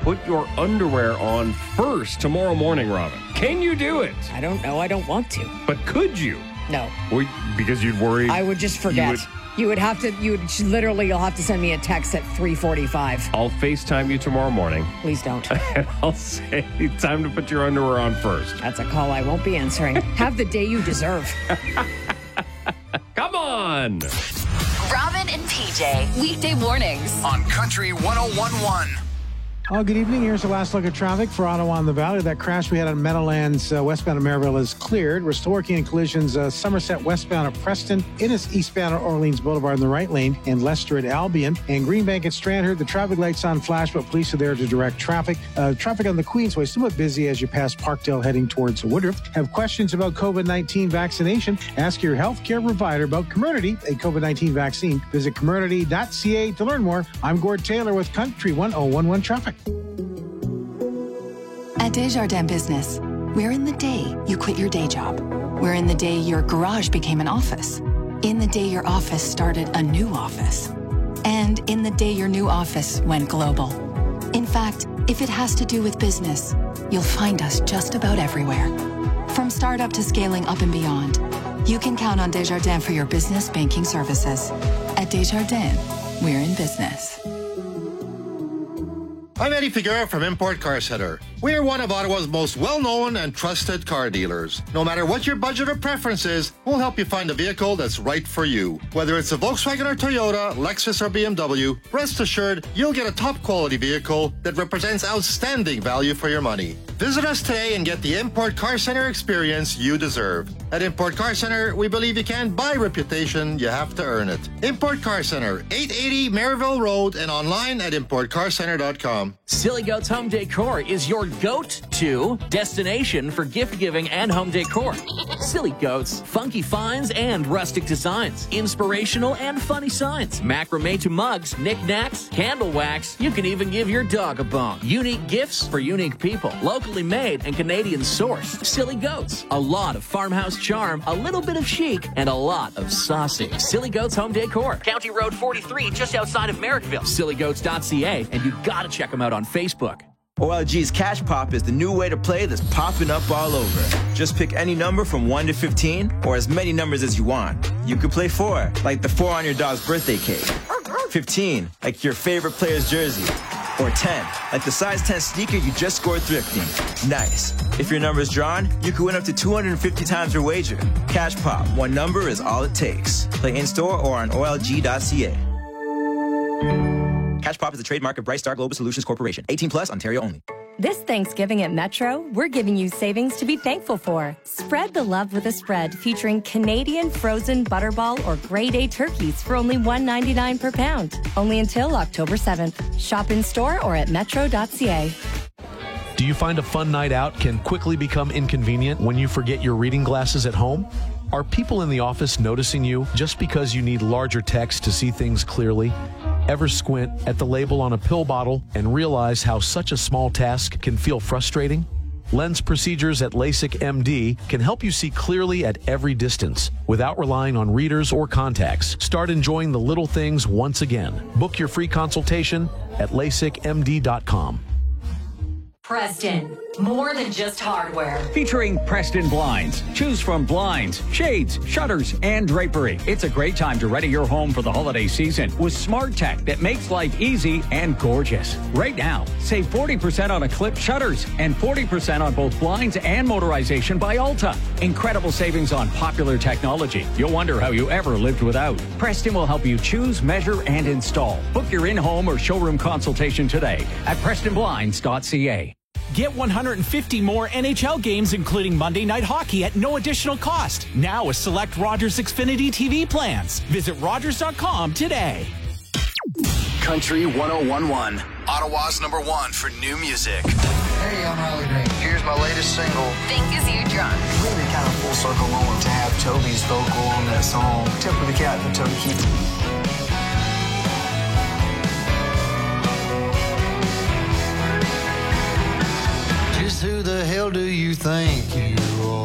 put your underwear on first tomorrow morning, Robin? Can you do it? I don't know. I don't want to. But could you? No. Because you'd worry. I would just forget. You'll have to send me a text at 3:45. I'll FaceTime you tomorrow morning. Please don't. And I'll say, time to put your underwear on first. That's a call I won't be answering. Have the day you deserve. Come on. Robin and PJ, weekday mornings on Country 101.1. Oh, good evening. Here's the last look at traffic for Ottawa and the Valley. That crash we had on Meadowlands westbound of Maryville is cleared. We're still working in collisions Somerset westbound at Preston, Innis eastbound at Orleans Boulevard in the right lane, and Leicester at Albion. And Greenbank at Strandherd, the traffic lights on flash, but police are there to direct traffic. Traffic on the Queensway is still a bit busy as you pass Parkdale heading towards Woodruff. Have questions about COVID-19 vaccination? Ask your healthcare provider about Comirnaty, a COVID-19 vaccine. Visit Comirnaty.ca to learn more. I'm Gord Taylor with Country 101.1 Traffic. At Desjardins Business, we're in the day you quit your day job. We're in the day your garage became an office. In the day your office started a new office. And in the day your new office went global. In fact, if it has to do with business, you'll find us just about everywhere. From startup to scaling up and beyond, you can count on Desjardins for your business banking services. At Desjardins, we're in business. I'm Eddie Figueroa from Import Car Center. We are one of Ottawa's most well-known and trusted car dealers. No matter what your budget or preference is, we'll help you find a vehicle that's right for you. Whether it's a Volkswagen or Toyota, Lexus or BMW, rest assured you'll get a top-quality vehicle that represents outstanding value for your money. Visit us today and get the Import Car Center experience you deserve. At Import Car Center, we believe you can't buy reputation, you have to earn it. Import Car Center, 880 Maryville Road, and online at importcarcenter.com. Silly Goats Home Decor is your go-to destination for gift giving and home decor. Silly Goats, funky finds and rustic designs, inspirational and funny signs, macrame to mugs, knickknacks, candle wax. You can even give your dog a bone. Unique gifts for unique people, locally made and Canadian sourced. Silly Goats, a lot of farmhouse charm, a little bit of chic, and a lot of saucy. Silly Goats Home Decor, County Road 43, just outside of Merrickville. SillyGoats.ca, and you gotta check them out on Facebook. OLG's Cash Pop is the new way to play that's popping up all over. Just pick any number from 1 to 15, or as many numbers as you want. You could play 4, like the 4 on your dog's birthday cake. 15, like your favorite player's jersey. Or 10, like the size 10 sneaker you just scored thrifting. Nice. If your number is drawn, you could win up to 250 times your wager. Cash Pop, one number is all it takes. Play in-store or on OLG.ca. Cash Pop is a trademark of Bright Star Global Solutions Corporation. 18 plus, Ontario only. This Thanksgiving at Metro, we're giving you savings to be thankful for. Spread the love with a spread featuring Canadian frozen butterball or grade A turkeys for only $1.99 per pound. Only until October 7th. Shop in store or at metro.ca. Do you find a fun night out can quickly become inconvenient when you forget your reading glasses at home? Are people in the office noticing you just because you need larger text to see things clearly? Ever squint at the label on a pill bottle and realize how such a small task can feel frustrating? Lens procedures at LASIK MD can help you see clearly at every distance without relying on readers or contacts. Start enjoying the little things once again. Book your free consultation at LASIKMD.com. Preston, more than just hardware. Featuring Preston Blinds. Choose from blinds, shades, shutters, and drapery. It's a great time to ready your home for the holiday season with smart tech that makes life easy and gorgeous. Right now, save 40% on Eclipse shutters and 40% on both blinds and motorization by Alta. Incredible savings on popular technology. You'll wonder how you ever lived without. Preston will help you choose, measure, and install. Book your in-home or showroom consultation today at PrestonBlinds.ca. Get 150 more NHL games, including Monday Night Hockey, at no additional cost. Now with select Rogers Xfinity TV plans. Visit Rogers.com today. Country 101.1, Ottawa's #1 for new music. Hey, I'm Riley Green. Here's my latest single, Think Is You Drunk. Really kind of full circle moment to have Toby's vocal on that song. Tip of the cap for Toby Keith. Just who the hell do you think you are?